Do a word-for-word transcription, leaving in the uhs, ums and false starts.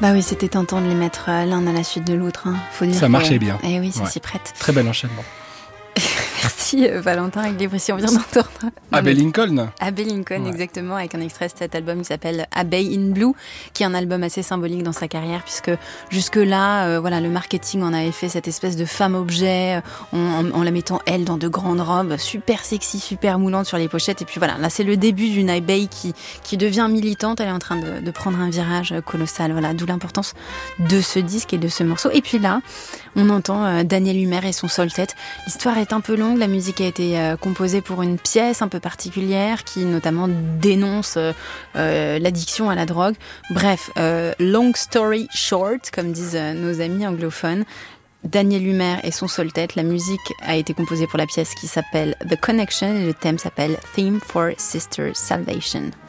Bah oui, c'était tentant de les mettre l'un à la suite de l'autre. Hein. Faut dire ça que... marchait bien. Eh oui, ça ouais. s'y prête. Très bel enchaînement. Merci Valentin avec les précisions. On vient d'entendre Abbey Lincoln. Abbey Lincoln, ouais. exactement, avec un extrait de cet album qui s'appelle Abbey in Blue, qui est un album assez symbolique dans sa carrière, puisque jusque-là, euh, voilà, le marketing en avait fait cette espèce de femme-objet, en, en, en la mettant, elle, dans de grandes robes, super sexy, super moulante sur les pochettes. Et puis voilà, là, c'est le début d'une Abbey qui, qui devient militante. Elle est en train de, de prendre un virage colossal. Voilà, d'où l'importance de ce disque et de ce morceau. Et puis là, on entend euh, Daniel Humer et son Soul-Tête. L'histoire est un peu longue, la musique a été euh, composée pour une pièce un peu particulière qui notamment dénonce euh, euh, l'addiction à la drogue. Bref, euh, long story short, comme disent euh, nos amis anglophones, Daniel Humer et son Soul-Tête. La musique a été composée pour la pièce qui s'appelle The Connection et le thème s'appelle Theme for Sister Salvation.